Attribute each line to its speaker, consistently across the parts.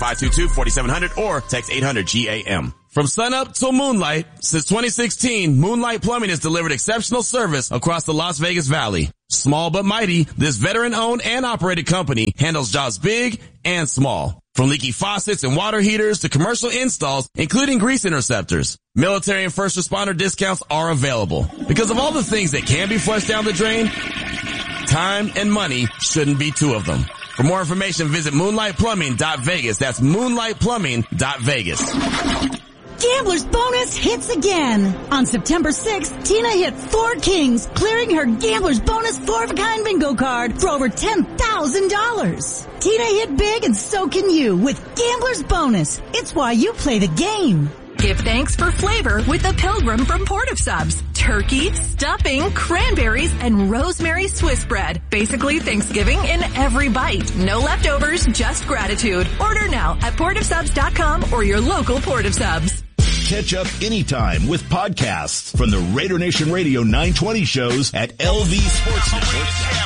Speaker 1: 522-4700 or text 800-GAM. From sunup till moonlight, since 2016, Moonlight Plumbing has delivered exceptional service across the Las Vegas Valley. Small but mighty, this veteran-owned and operated company handles jobs big and small. From leaky faucets and water heaters to commercial installs, including grease interceptors. Military and first responder discounts are available. Because of all the things that can be flushed down the drain, time and money shouldn't be two of them. For more information, visit moonlightplumbing.vegas. That's moonlightplumbing.vegas.
Speaker 2: Gambler's Bonus hits again. On September 6th, Tina hit 4 kings, clearing her Gambler's Bonus 4-of-a-kind bingo card for over $10,000. Tina hit big and so can you with Gambler's Bonus. It's why you play the game.
Speaker 3: Give thanks for flavor with the Pilgrim from Port of Subs. Turkey, stuffing, cranberries, and rosemary Swiss bread. Basically Thanksgiving in every bite. No leftovers, just gratitude. Order now at portofsubs.com or your local Port of Subs.
Speaker 4: Catch up anytime with podcasts from the Raider Nation Radio 920 shows at LV Sports Network.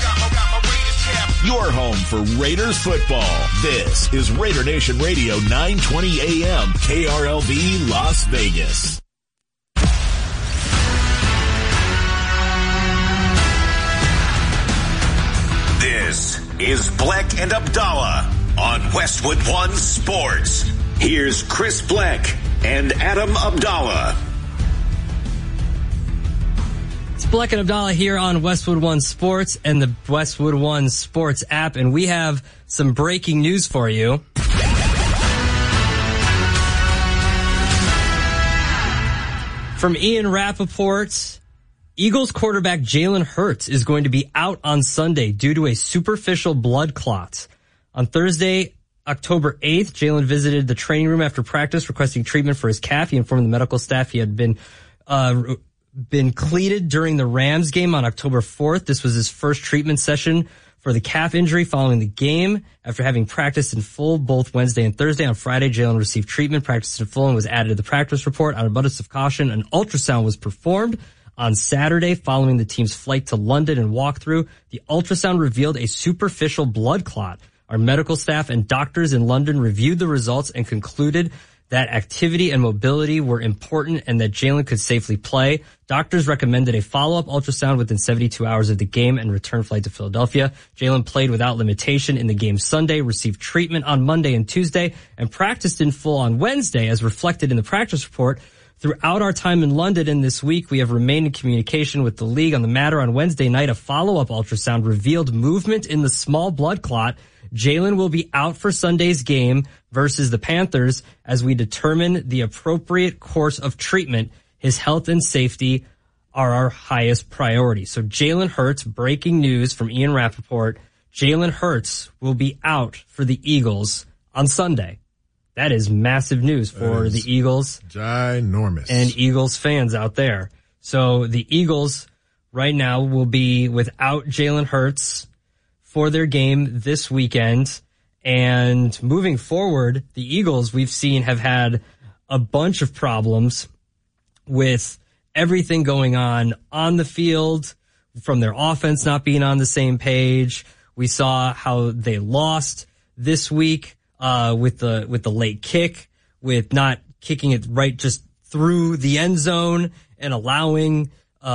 Speaker 4: Your home for Raiders football. This is Raider Nation Radio 920 AM, KRLV Las Vegas. This is Bleck and Abdallah on Westwood One Sports. Here's Chris Bleck and Adam Abdallah.
Speaker 5: It's Bleck and Abdallah here on Westwood One Sports and the Westwood One Sports app, and we have some breaking news for you. From Ian Rappaport, Eagles quarterback Jalen Hurts is going to be out on Sunday due to a superficial blood clot. On Thursday, October 8th, Jalen visited the training room after practice requesting treatment for his calf. He informed the medical staff he had been cleated during the Rams game on October 4th. This was his first treatment session for the calf injury following the game. After having practiced in full both Wednesday and Thursday, on Friday, Jalen received treatment, practiced in full, and was added to the practice report. On abundance of caution, an ultrasound was performed on Saturday following the team's flight to London and walkthrough. The ultrasound revealed a superficial blood clot. Our medical staff and doctors in London reviewed the results and concluded that activity and mobility were important and that Jalen could safely play. Doctors recommended a follow-up ultrasound within 72 hours of the game and return flight to Philadelphia. Jalen played without limitation in the game Sunday, received treatment on Monday and Tuesday, and practiced in full on Wednesday, as reflected in the practice report. Throughout our time in London and this week, we have remained in communication with the league on the matter. On Wednesday night, a follow-up ultrasound revealed movement in the small blood clot. Jalen will be out for Sunday's game versus the Panthers as we determine the appropriate course of treatment. His health and safety are our highest priority. So Jalen Hurts, breaking news from Ian Rappaport, Jalen Hurts will be out for the Eagles on Sunday. That is massive news for the Eagles.
Speaker 6: Ginormous.
Speaker 5: And Eagles fans out there. So the Eagles right now will be without Jalen Hurts for their game this weekend. And moving forward, the Eagles we've seen have had a bunch of problems with everything going on the field, from their offense not being on the same page. We saw how they lost this week with the late kick, with not kicking it right just through the end zone and allowing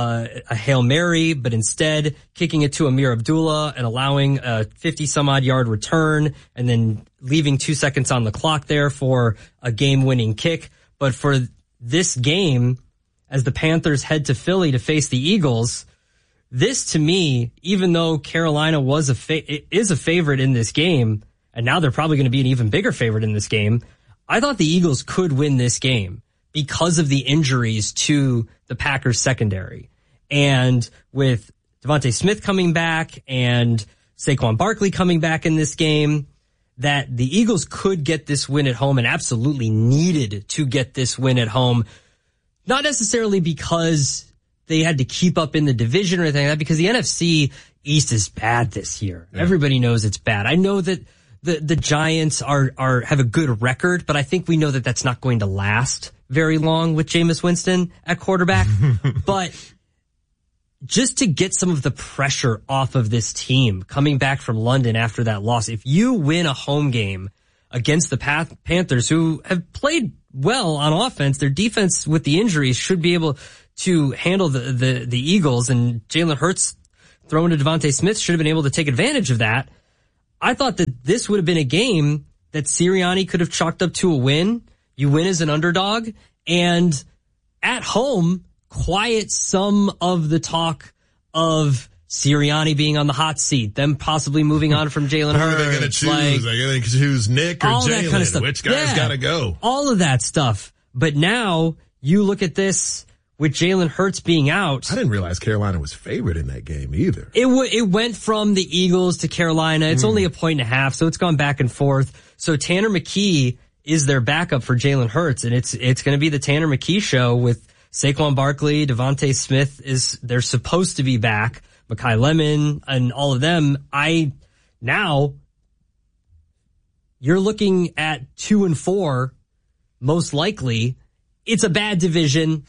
Speaker 5: a Hail Mary, but instead kicking it to Amir Abdullah and allowing a 50-some-odd yard return and then leaving 2 seconds on the clock there for a game-winning kick. But for this game, as the Panthers head to Philly to face the Eagles, this to me, even though Carolina is a favorite in this game, and now they're probably going to be an even bigger favorite in this game, I thought the Eagles could win this game because of the injuries to the Packers secondary. And with Devontae Smith coming back and Saquon Barkley coming back in this game, that the Eagles could get this win at home and absolutely needed to get this win at home. Not necessarily because they had to keep up in the division or anything like that, because the NFC East is bad this year. Yeah. Everybody knows it's bad. I know that the Giants have a good record, but I think we know that that's not going to last very long with Jameis Winston at quarterback. But just to get some of the pressure off of this team coming back from London after that loss, if you win a home game against the Panthers, who have played well on offense. Their defense with the injuries should be able to handle the Eagles, and Jalen Hurts throwing to Devontae Smith should have been able to take advantage of that. I thought that this would have been a game that Sirianni could have chalked up to a win. You win as an underdog, and at home, quiet some of the talk of Sirianni being on the hot seat, them possibly moving on from Jalen Hurts.
Speaker 6: Who are they going to choose? Are they going to choose Nick or Jalen?
Speaker 5: Kind of stuff.
Speaker 6: Which guy's got to go?
Speaker 5: All of that stuff. But now you look at this with Jalen Hurts being out.
Speaker 6: I didn't realize Carolina was favored in that game either.
Speaker 5: It went from the Eagles to Carolina. It's only 1.5 points, so it's gone back and forth. So Tanner McKee is their backup for Jalen Hurts, and it's going to be the Tanner McKee show with Saquon Barkley, Devontae Smith they're supposed to be back. Mekhi Lemon and all of them. Now you're looking at 2-4, most likely. It's a bad division.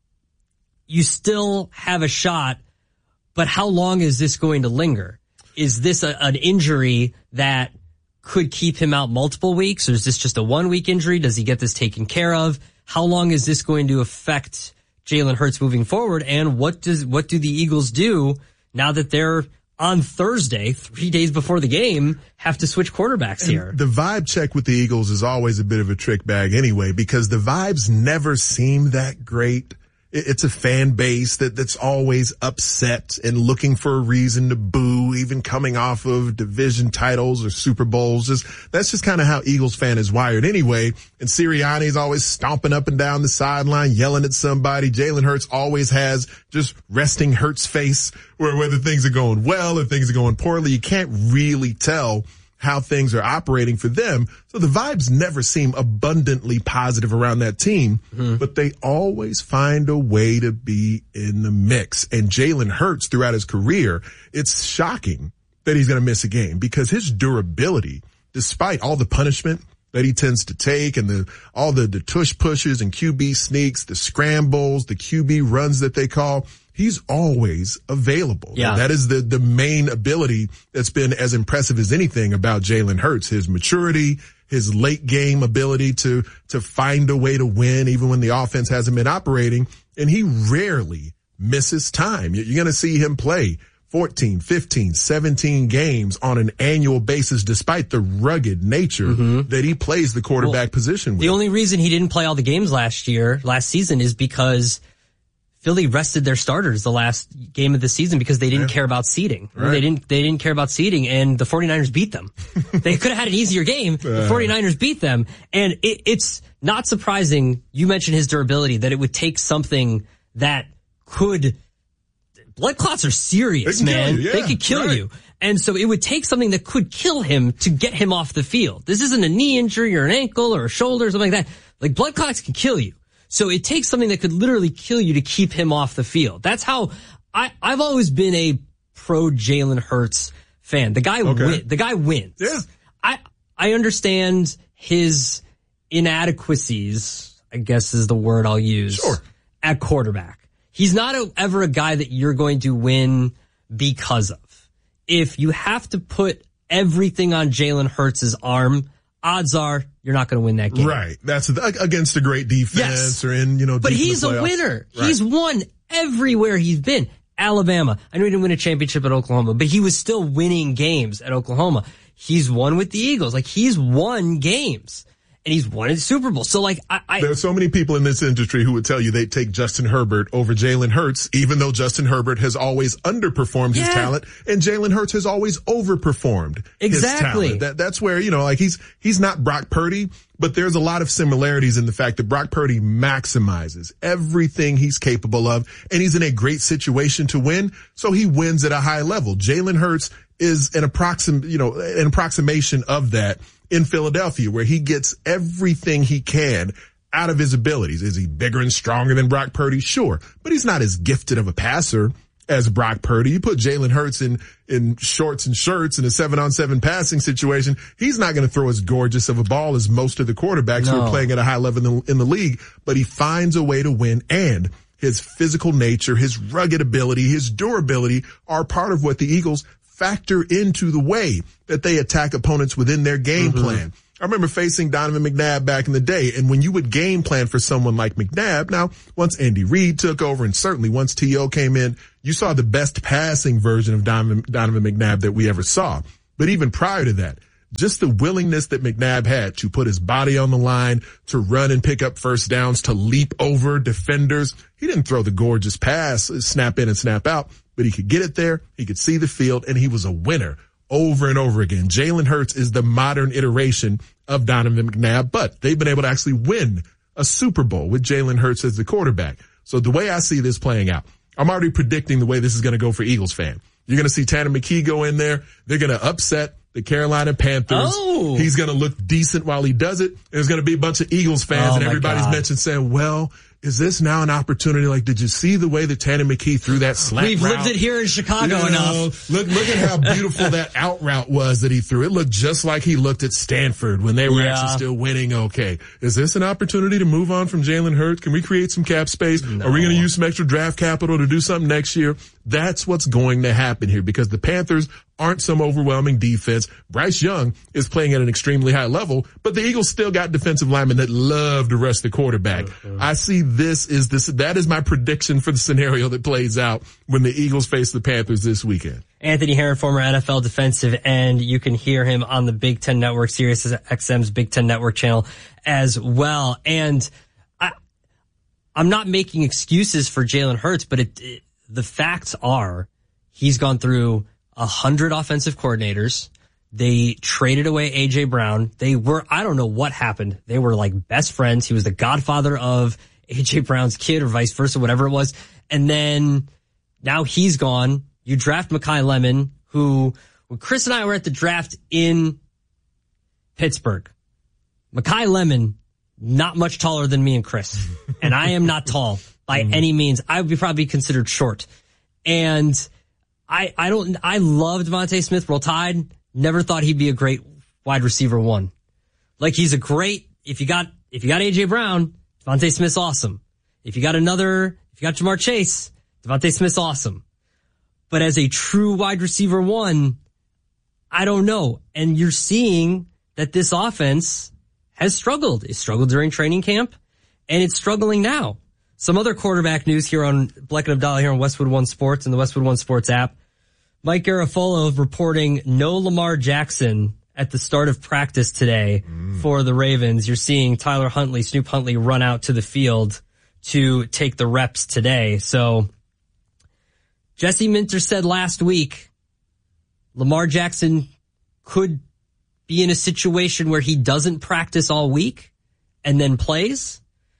Speaker 5: You still have a shot, but how long is this going to linger? Is this an injury that could keep him out multiple weeks, or is this just a 1-week injury? Does he get this taken care of? How long is this going to affect Jalen Hurts moving forward? And what do the Eagles do now that they're on Thursday, 3 days before the game, have to switch quarterbacks here?
Speaker 6: The vibe check with the Eagles is always a bit of a trick bag anyway, because the vibes never seem that great. It's a fan base that's always upset and looking for a reason to boo, even coming off of division titles or Super Bowls. That's just kind of how Eagles fan is wired anyway. And Sirianni's always stomping up and down the sideline, yelling at somebody. Jalen Hurts always has just resting Hurts face, where whether things are going well or things are going poorly, you can't really tell how things are operating for them. So the vibes never seem abundantly positive around that team, but they always find a way to be in the mix. And Jalen Hurts throughout his career, it's shocking that he's going to miss a game, because his durability, despite all the punishment that he tends to take and all the tush pushes and QB sneaks, the scrambles, the QB runs that they call, he's always available.
Speaker 5: Yeah.
Speaker 6: That is the main ability that's been as impressive as anything about Jalen Hurts. His maturity, his late game ability to find a way to win even when the offense hasn't been operating. And he rarely misses time. You're going to see him play 14, 15, 17 games on an annual basis, despite the rugged nature that he plays the quarterback position with.
Speaker 5: The only reason he didn't play all the games last season is because Philly rested their starters the last game of the season because they didn't care about seeding. Right. They didn't care about seeding, and the 49ers beat them. They could have had an easier game. The 49ers beat them, and it's not surprising. You mentioned his durability, that it would take something that could. Blood clots are serious, man. They could kill you. And so it would take something that could kill him to get him off the field. This isn't a knee injury or an ankle or a shoulder or something like that. Like, blood clots can kill you. So it takes something that could literally kill you to keep him off the field. That's how I've always been a pro Jalen Hurts fan. The guy wins.
Speaker 6: Yeah.
Speaker 5: I understand his inadequacies, I guess is the word I'll use.
Speaker 6: Sure.
Speaker 5: At quarterback. He's not ever a guy that you're going to win because of. If you have to put everything on Jalen Hurts' arm, odds are you're not going to win that game.
Speaker 6: Right. That's against a great defense or in,
Speaker 5: But he's a winner. Right. He's won everywhere he's been. Alabama. I know he didn't win a championship at Oklahoma, but he was still winning games at Oklahoma. He's won with the Eagles. Like, he's won games. And he's won a Super Bowl. So, like,
Speaker 6: there are so many people in this industry who would tell you they'd take Justin Herbert over Jalen Hurts, even though Justin Herbert has always underperformed his talent, and Jalen Hurts has always overperformed his talent. That's where, he's not Brock Purdy, but there's a lot of similarities in the fact that Brock Purdy maximizes everything he's capable of, and he's in a great situation to win, so he wins at a high level. Jalen Hurts is an approximation of that in Philadelphia, where he gets everything he can out of his abilities. Is he bigger and stronger than Brock Purdy? Sure. But he's not as gifted of a passer as Brock Purdy. You put Jalen Hurts in shorts and shirts in a 7-on-7 passing situation, he's not going to throw as gorgeous of a ball as most of the quarterbacks who are playing at a high level in the league, but he finds a way to win, and his physical nature, his rugged ability, his durability are part of what the Eagles factor into the way that they attack opponents within their game plan. I remember facing Donovan McNabb back in the day, and when you would game plan for someone like McNabb, now, once Andy Reid took over, and certainly once T.O. came in, you saw the best passing version of Donovan McNabb that we ever saw. But even prior to that, just the willingness that McNabb had to put his body on the line, to run and pick up first downs, to leap over defenders. He didn't throw the gorgeous pass, snap in and snap out, but he could get it there, he could see the field, and he was a winner over and over again. Jalen Hurts is the modern iteration of Donovan McNabb, but they've been able to actually win a Super Bowl with Jalen Hurts as the quarterback. So the way I see this playing out, I'm already predicting the way this is going to go for Eagles fan. You're going to see Tanner McKee go in there. They're going to upset the Carolina Panthers.
Speaker 5: Oh.
Speaker 6: He's going to look decent while he does it. There's going to be a bunch of Eagles fans, and everybody's mentioned saying, well, is this now an opportunity? Like, did you see the way that Tanner McKee threw that slant
Speaker 5: We've
Speaker 6: route?
Speaker 5: lived it here in Chicago enough.
Speaker 6: Look at how beautiful that out route was that he threw. It looked just like he looked at Stanford when they were actually still winning. Okay. Is this an opportunity to move on from Jalen Hurts? Can we create some cap space? No. Are we going to use some extra draft capital to do something next year? That's what's going to happen here, because the Panthers aren't some overwhelming defense. Bryce Young is playing at an extremely high level, but the Eagles still got defensive linemen that love to rush the quarterback. I see that is my prediction for the scenario that plays out when the Eagles face the Panthers this weekend.
Speaker 5: Anthony Herron, former NFL defensive end. You can hear him on the Big Ten Network, Sirius XM's Big Ten Network channel as well. And I'm not making excuses for Jalen Hurts, but the facts are he's gone through 100 offensive coordinators. They traded away A.J. Brown. I don't know what happened. They were like best friends. He was the godfather of A.J. Brown's kid or vice versa, whatever it was. And then now he's gone. You draft Mekhi Lemon, who, when Chris and I were at the draft in Pittsburgh, Mekhi Lemon, not much taller than me and Chris. And I am not tall by any means. I would be probably considered short. And I love Devontae Smith, Roll Tide. Never thought he'd be a great wide receiver one. Like, he's a great, if you got A.J. Brown, Devontae Smith's awesome. If you got Jamar Chase, Devontae Smith's awesome. But as a true wide receiver one, I don't know. And you're seeing that this offense has struggled. It struggled during training camp, and it's struggling now. Some other quarterback news here on Bleck and Abdallah here on Westwood One Sports and the Westwood One Sports app. Mike Garafolo reporting no Lamar Jackson at the start of practice today for the Ravens. You're seeing Snoop Huntley run out to the field to take the reps today. So Jesse Minter said last week Lamar Jackson could be in a situation where he doesn't practice all week and then plays.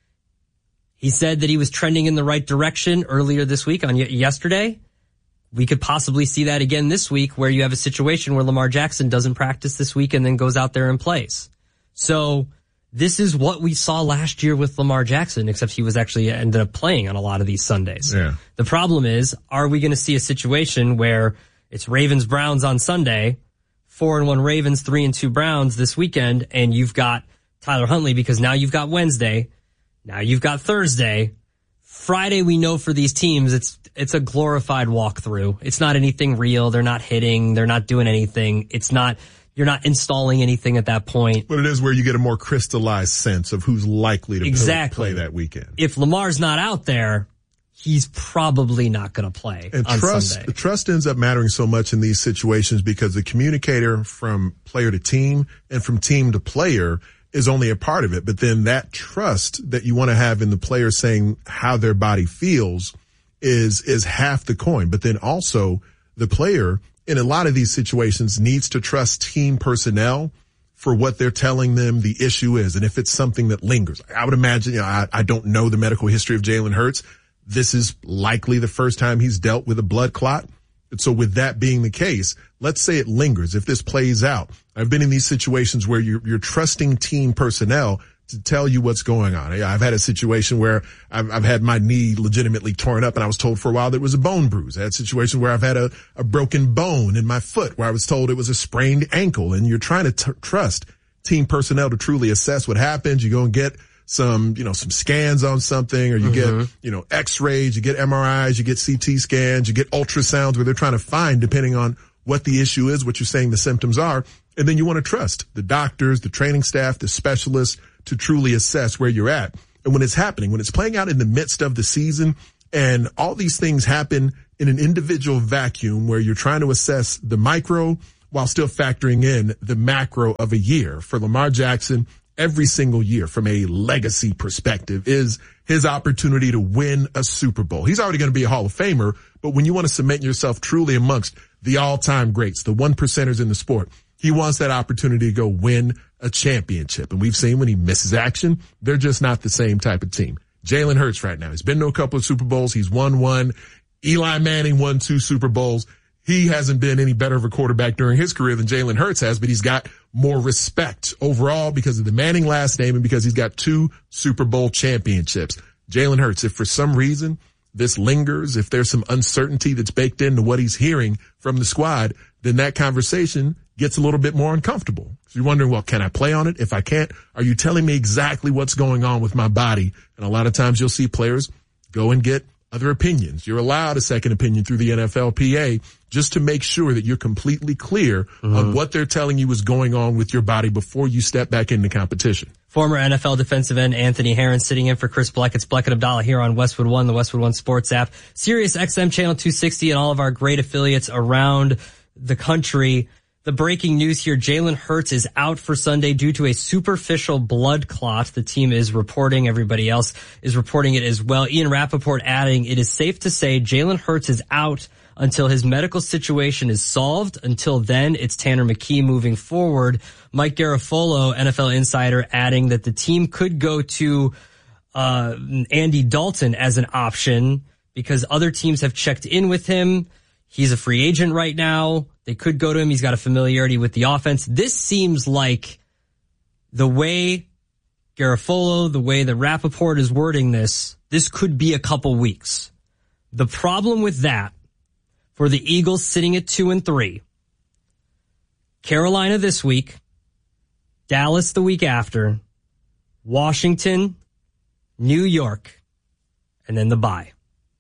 Speaker 5: He said that he was trending in the right direction earlier this week on yesterday. We could possibly see that again this week, where you have a situation where Lamar Jackson doesn't practice this week and then goes out there and plays. So this is what we saw last year with Lamar Jackson, except he was actually ended up playing on a lot of these Sundays. Yeah. The problem is, are we going to see a situation where it's Ravens-Browns on Sunday, 4-1 Ravens, 3-2 Browns this weekend, and you've got Tyler Huntley, because now you've got Wednesday, now you've got Thursday. Friday, we know for these teams, it's a glorified walkthrough. It's not anything real. They're not hitting. They're not doing anything. You're not installing anything at that point.
Speaker 6: But it is where you get a more crystallized sense of who's likely to play that weekend.
Speaker 5: If Lamar's not out there, he's probably not going to play on Sunday.
Speaker 6: Trust ends up mattering so much in these situations, because the communicator from player to team and from team to player is only a part of it. But then that trust that you want to have in the player saying how their body feels is half the coin. But then also the player in a lot of these situations needs to trust team personnel for what they're telling them the issue is. And if it's something that lingers, I would imagine, I don't know the medical history of Jalen Hurts. This is likely the first time he's dealt with a blood clot. So with that being the case, let's say it lingers. If this plays out, I've been in these situations where you're trusting team personnel to tell you what's going on. I've had a situation where I've had my knee legitimately torn up, and I was told for a while that it was a bone bruise. I had a situation where I've had a broken bone in my foot, where I was told it was a sprained ankle. And you're trying to trust team personnel to truly assess what happens. You go and get some scans on something, or you get x-rays, you get MRIs, you get CT scans, you get ultrasounds, where they're trying to find, depending on what the issue is, what you're saying the symptoms are. And then you want to trust the doctors, the training staff, the specialists to truly assess where you're at. And when it's happening, when it's playing out in the midst of the season and all these things happen in an individual vacuum where you're trying to assess the micro while still factoring in the macro of a year. For Lamar Jackson, every single year from a legacy perspective is his opportunity to win a Super Bowl. He's already going to be a Hall of Famer, but when you want to cement yourself truly amongst the all-time greats, the 1%ers in the sport, he wants that opportunity to go win a championship. And we've seen when he misses action, they're just not the same type of team. Jalen Hurts right now, he's been to a couple of Super Bowls. He's won one. Eli Manning won 2 Super Bowls. He hasn't been any better of a quarterback during his career than Jalen Hurts has, but he's got more respect overall because of the Manning last name and because he's got 2 Super Bowl championships. Jalen Hurts, if for some reason this lingers, if there's some uncertainty that's baked into what he's hearing from the squad, then that conversation gets a little bit more uncomfortable. So you're wondering, well, can I play on it? If I can't, are you telling me exactly what's going on with my body? And a lot of times you'll see players go and get other opinions. You're allowed a second opinion through the NFLPA just to make sure that you're completely clear on what they're telling you is going on with your body before you step back into competition.
Speaker 5: Former NFL defensive end Anthony Herron sitting in for Chris Bleck. It's Bleck and Abdallah here on Westwood One, the Westwood One Sports app, Sirius XM Channel 260, and all of our great affiliates around the country. The breaking news here, Jalen Hurts is out for Sunday due to a superficial blood clot. The team is reporting, everybody else is reporting it as well. Ian Rappaport adding, it is safe to say Jalen Hurts is out until his medical situation is solved. Until then, it's Tanner McKee moving forward. Mike Garafolo, NFL insider, adding that the team could go to Andy Dalton as an option because other teams have checked in with him. He's a free agent right now. They could go to him. He's got a familiarity with the offense. This seems like the way Garafolo, the way that Rappaport is wording this could be a couple weeks. The problem with that for the Eagles sitting at 2-3, Carolina this week, Dallas the week after, Washington, New York, and then the bye.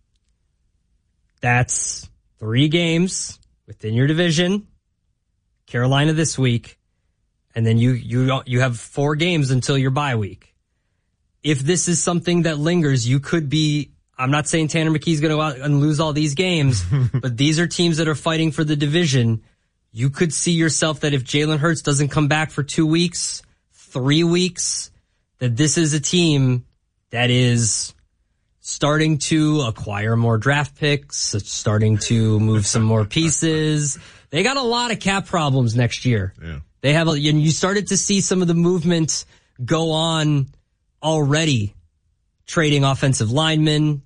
Speaker 5: That's 3 games within your division, Carolina this week, and then you have 4 games until your bye week. If this is something that lingers, you could be, I'm not saying Tanner McKee's going to go out and lose all these games, but these are teams that are fighting for the division. You could see yourself that if Jalen Hurts doesn't come back for 2 weeks, 3 weeks, that this is a team that is starting to acquire more draft picks, starting to move some more pieces. They got a lot of cap problems next year.
Speaker 6: Yeah.
Speaker 5: They have, and you started to see some of the movement go on already, trading offensive linemen.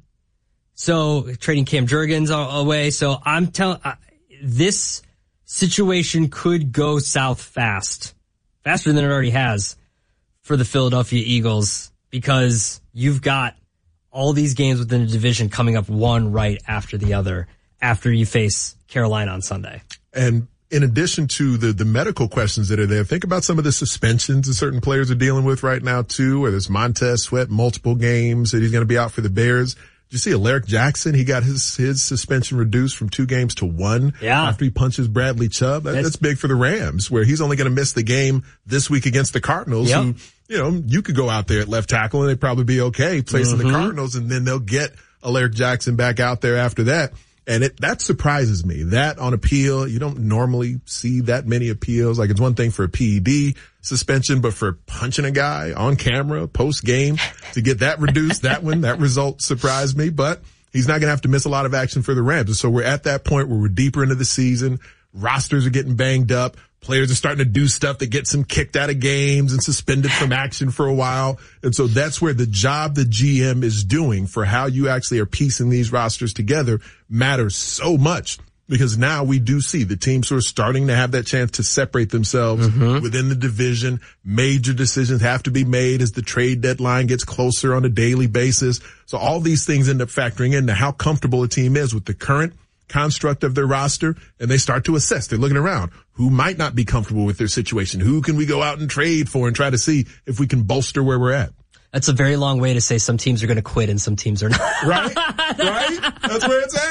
Speaker 5: So trading Cam Jurgens away. So I'm telling, this situation could go south faster than it already has for the Philadelphia Eagles because you've got all these games within the division coming up one right after the other after you face Carolina on Sunday.
Speaker 6: And in addition to the medical questions that are there, think about some of the suspensions that certain players are dealing with right now too, where there's Montez Sweat, multiple games that he's going to be out for the Bears. Did you see Alaric Jackson? He got his suspension reduced from 2 games to 1 after he punches Bradley Chubb. That's big for the Rams, where he's only going to miss the game this week against the Cardinals, who, you know, you could go out there at left tackle and they'd probably be okay placing the Cardinals, and then they'll get Alaric Jackson back out there after that. And that surprises me. That on appeal, you don't normally see that many appeals. Like, it's one thing for a PED suspension, but for punching a guy on camera post game to get that reduced, that result surprised me. But he's not going to have to miss a lot of action for the Rams. And so we're at that point where we're deeper into the season. Rosters are getting banged up. Players are starting to do stuff that gets them kicked out of games and suspended from action for a while. And so that's where the job the GM is doing for how you actually are piecing these rosters together matters so much, because now we do see the teams who are starting to have that chance to separate themselves within the division. Major decisions have to be made as the trade deadline gets closer on a daily basis. So all these things end up factoring into how comfortable a team is with the current construct of their roster, and they start to assess. They're looking around. Who might not be comfortable with their situation? Who can we go out and trade for and try to see if we can bolster where we're at?
Speaker 5: That's a very long way to say some teams are going to quit and some teams are not.
Speaker 6: Right? Right? That's where it's at.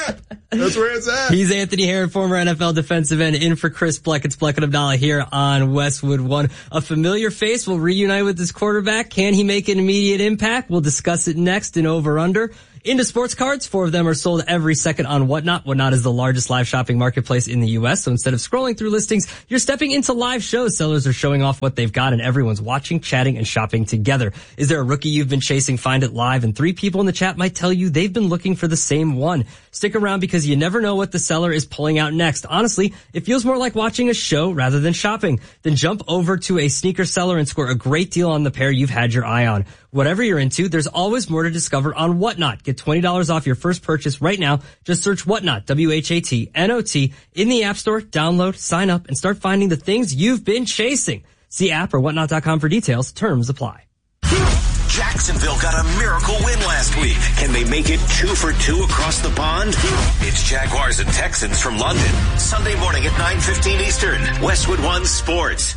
Speaker 6: That's where it's at.
Speaker 5: He's Anthony Herron, former NFL defensive end, in for Chris Bleck. It's Bleck and Abdallah here on Westwood One. A familiar face will reunite with his quarterback. Can he make an immediate impact? We'll discuss it next in Over Under. Into sports cards, 4 of them are sold every second on Whatnot. Whatnot is the largest live shopping marketplace in the U.S., so instead of scrolling through listings, you're stepping into live shows. Sellers are showing off what they've got, and everyone's watching, chatting, and shopping together. Is there a rookie you've been chasing? Find it live, and 3 people in the chat might tell you they've been looking for the same one. Stick around because you never know what the seller is pulling out next. Honestly, it feels more like watching a show rather than shopping. Then jump over to a sneaker seller and score a great deal on the pair you've had your eye on. Whatever you're into, there's always more to discover on Whatnot. Get $20 off your first purchase right now. Just search Whatnot, W-H-A-T-N-O-T, in the App Store, download, sign up, and start finding the things you've been chasing. See app or whatnot.com for details. Terms apply.
Speaker 4: Jacksonville got a miracle win last week. Can they make it 2 for 2 across the pond? It's Jaguars and Texans from London. Sunday morning at 9:15 Eastern. Westwood One Sports.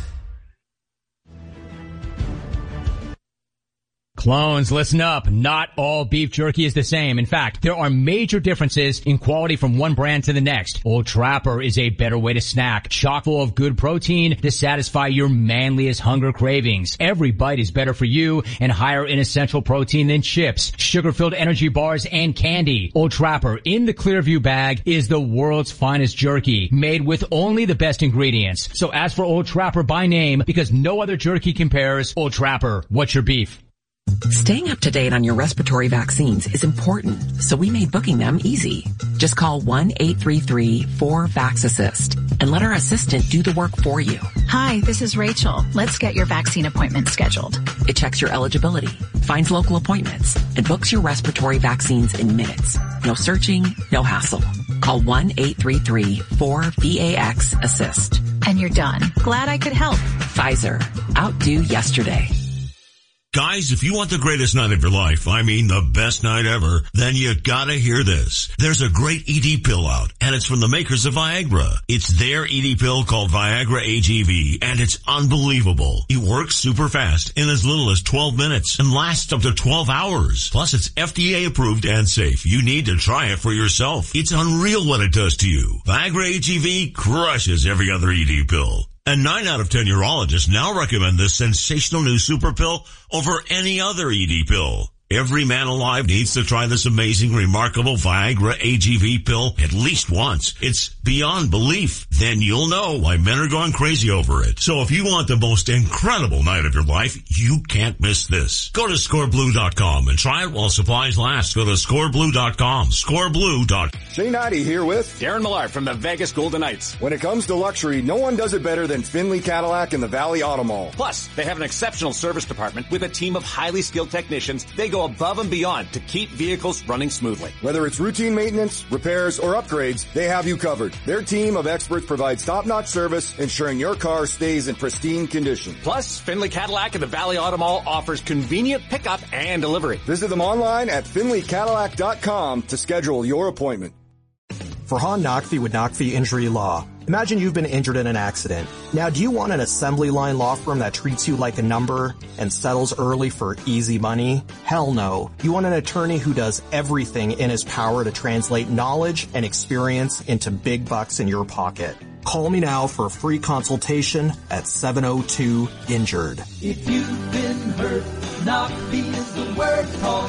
Speaker 7: Clones, listen up. Not all beef jerky is the same. In fact, there are major differences in quality from one brand to the next. Old Trapper is a better way to snack, chock full of good protein to satisfy your manliest hunger cravings. Every bite is better for you and higher in essential protein than chips, sugar-filled energy bars, and candy. Old Trapper in the Clearview bag is the world's finest jerky, made with only the best ingredients. So ask for Old Trapper by name because no other jerky compares. Old Trapper, what's your beef?
Speaker 8: Staying up to date on your respiratory vaccines is important, so we made booking them easy. Just call 1-833-4-VAX-ASSIST and let our assistant do the work for you.
Speaker 9: Hi, this is Rachel. Let's get your vaccine appointment scheduled.
Speaker 8: It checks your eligibility, finds local appointments, and books your respiratory vaccines in minutes. No searching, no hassle. Call 1-833-4-VAX-ASSIST.
Speaker 9: And you're done. Glad I could help.
Speaker 8: Pfizer. Outdo yesterday.
Speaker 10: Guys, if you want the greatest night of your life, I mean the best night ever, then you gotta hear this. There's a great ED pill out, and it's from the makers of Viagra. It's their ED pill called Viagra AGV, and it's unbelievable. It works super fast in as little as 12 minutes and lasts up to 12 hours. Plus, it's FDA approved and safe. You need to try it for yourself. It's unreal what it does to you. Viagra AGV crushes every other ED pill. And 9 out of 10 urologists now recommend this sensational new super pill over any other ED pill. Every man alive needs to try this amazing, remarkable Viagra AGV pill at least once. It's beyond belief. Then you'll know why men are going crazy over it. So if you want the most incredible night of your life, you can't miss this. Go to scoreblue.com and try it while supplies last. Go to scoreblue.com. Scoreblue.com.
Speaker 11: Shane Knighty here with
Speaker 12: Darren Millard from the Vegas Golden Knights.
Speaker 11: When it comes to luxury, no one does it better than Finley Cadillac and the Valley Auto Mall.
Speaker 12: Plus, they have an exceptional service department with a team of highly skilled technicians. They go above and beyond to keep vehicles running smoothly.
Speaker 11: Whether it's routine maintenance, repairs, or upgrades, they have you covered. Their team of experts provides top-notch service, ensuring your car stays in pristine condition.
Speaker 12: Plus, Finley Cadillac and the Valley Auto Mall offers convenient pickup and delivery.
Speaker 11: Visit them online at finleycadillac.com to schedule your appointment.
Speaker 13: Farhan Naqvi with Naqvi Injury Law. Imagine you've been injured in an accident. Now, do you want an assembly line law firm that treats you like a number and settles early for easy money? Hell no. You want an attorney who does everything in his power to translate knowledge and experience into big bucks in your pocket. Call me now for a free consultation at 702-INJURED.
Speaker 14: If you've been hurt, Naqvi is the word. Call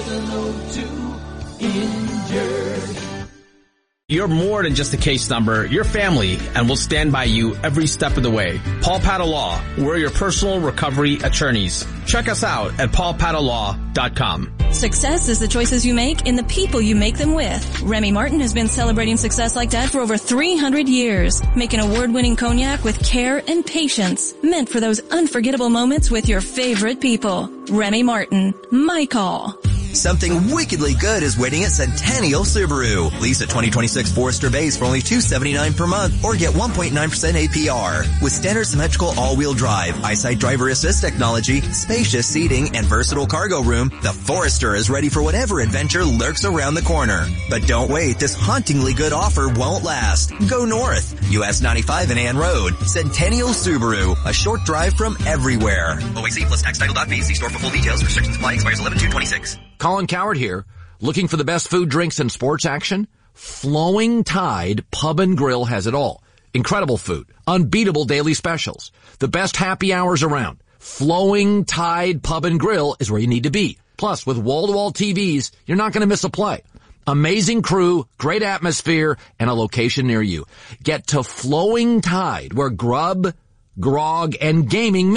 Speaker 14: 702-INJURED.
Speaker 15: You're more than just a case number. You're family, and we'll stand by you every step of the way. Paul Paddle Law. We're your personal recovery attorneys. Check us out at paulpaddlelaw.com.
Speaker 16: Success is the choices you make and the people you make them with. Remy Martin has been celebrating success like that for over 300 years, making award-winning cognac with care and patience, meant for those unforgettable moments with your favorite people. Remy Martin, my call.
Speaker 17: Something wickedly good is waiting at Centennial Subaru. Lease a 2026 Forester base for only $279 per month or get 1.9% APR. With standard symmetrical all-wheel drive, EyeSight driver assist technology, spacious seating, and versatile cargo room, the Forester is ready for whatever adventure lurks around the corner. But don't wait, this hauntingly good offer won't last. Go north. US 95 and Ann Road. Centennial Subaru. A short drive from everywhere.
Speaker 18: OAC plus tax title.v. See store for full details. Restrictions apply. Expires 11/2/26.
Speaker 19: Colin Coward here. Looking for the best food, drinks, and sports action? Flowing Tide Pub and Grill has it all. Incredible food, unbeatable daily specials, the best happy hours around. Flowing Tide Pub and Grill is where you need to be. Plus, with wall-to-wall TVs, you're not going to miss a play. Amazing crew, great atmosphere, and a location near you. Get to Flowing Tide, where grub, grog, and gaming meet.